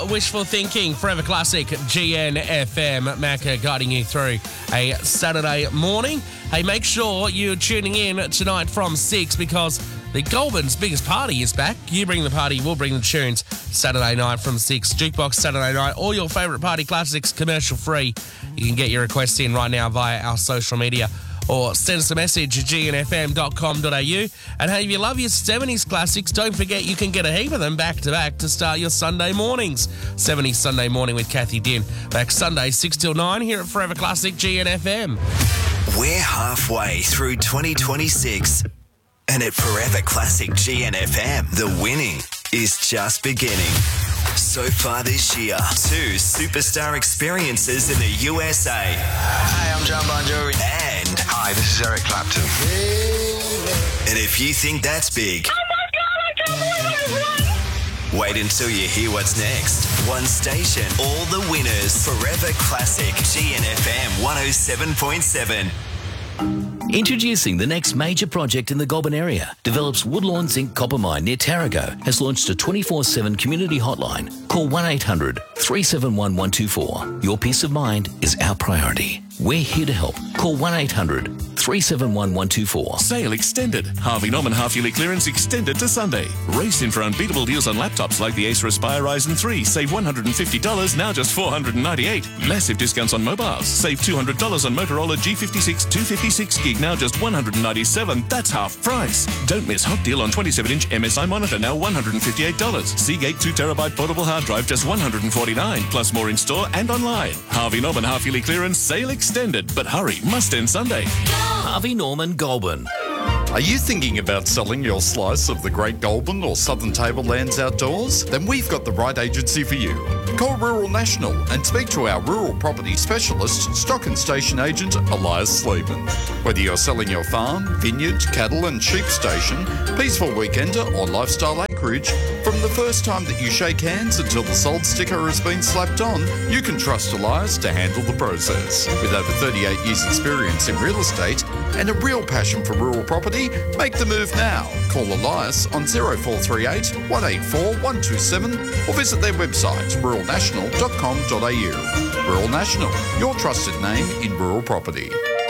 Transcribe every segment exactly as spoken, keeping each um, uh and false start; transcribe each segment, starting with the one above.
your wishful thinking. Forever Classic, G N F M. Macca guiding you through a Saturday morning. Hey, make sure you're tuning in tonight from six because the Goulburn's biggest party is back. You bring the party, we'll bring the tunes. Saturday night from six. Jukebox Saturday night. All your favourite party classics, commercial free. You can get your requests in right now via our social media or send us a message at g n f m dot com dot a u. And hey, if you love your seventies classics, don't forget you can get a heap of them back to back to start your Sunday mornings. seventies Sunday morning with Kathy Din. Back Sunday, six till nine here at Forever Classic G N F M. We're halfway through twenty twenty-six. And at Forever Classic G N F M, the winning is just beginning. So far this year, two superstar experiences in the U S A. Hi, I'm John Bon Jovi. And... Hi, this is Eric Clapton. And if you think that's big... Oh my God, I can't believe it! Wait until you hear what's next. One station, all the winners. Forever Classic G N F M one oh seven point seven. Introducing the next major project in the Goulburn area. Develops Woodlawn Zinc Copper Mine near Tarago has launched a twenty-four seven community hotline. Call one eight hundred three seven one one two four. Your peace of mind is our priority. We're here to help. Call one eight hundred three seven one one two four. Sale extended. Harvey Norman half-yearly clearance extended to Sunday. Race in for unbeatable deals on laptops like the Acer Aspire Ryzen three. Save one hundred fifty dollars, now just four hundred ninety-eight dollars. Massive discounts on mobiles. Save two hundred dollars on Motorola G fifty-six two fifty-six gig, now just one hundred ninety-seven dollars. That's half price. Don't miss hot deal on twenty-seven inch M S I monitor, now one hundred fifty-eight dollars. Seagate two terabyte portable hard drive, just one hundred forty-nine dollars. Plus more in store and online. Harvey Norman half-yearly clearance, sale extended. But hurry, must end Sunday. Harvey Norman Goulburn. Are you thinking about selling your slice of the Great Goulburn or Southern Tablelands outdoors? Then we've got the right agency for you. Call Rural National and speak to our rural property specialist, stock and station agent Elias Sleeman. Whether you're selling your farm, vineyard, cattle and sheep station, peaceful weekender or lifestyle acreage, from the first time that you shake hands until the sold sticker has been slapped on, you can trust Elias to handle the process. With over thirty-eight years experience in real estate and a real passion for rural property, make the move now. Call Elias on oh four three eight, one eight four, one two seven or visit their website rural national dot com dot a u. Rural National, your trusted name in rural property.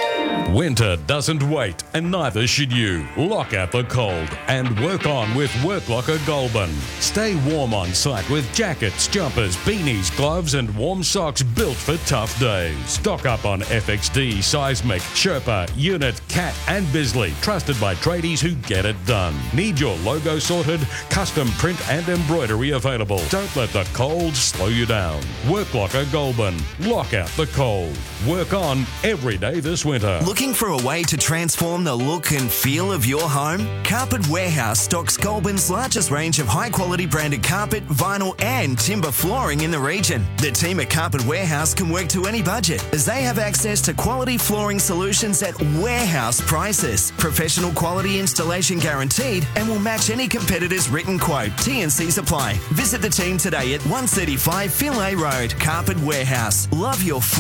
Winter doesn't wait, and neither should you. Lock out the cold and work on with Work Locker Goulburn. Stay warm on site with jackets, jumpers, beanies, gloves and warm socks built for tough days. Stock up on F X D, Seismic, Sherpa, Unit, Cat and Bisley, trusted by tradies who get it done. Need your logo sorted? Custom print and embroidery available. Don't let the cold slow you down. Work Locker Goulburn. Lock out the cold. Work on every day this winter. Looking for a way to transform the look and feel of your home? Carpet Warehouse stocks Goulburn's largest range of high-quality branded carpet, vinyl and timber flooring in the region. The team at Carpet Warehouse can work to any budget as they have access to quality flooring solutions at warehouse prices. Professional quality installation guaranteed and will match any competitor's written quote. T and C's apply. Visit the team today at one thirty-five Finlay Road. Carpet Warehouse. Love your floor.